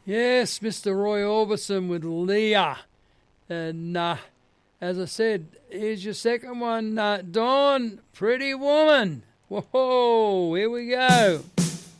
Yes, Mr. Roy Orbison with Leah. And as I said, here's your second one, Dawn, Pretty Woman. Whoa, here we go.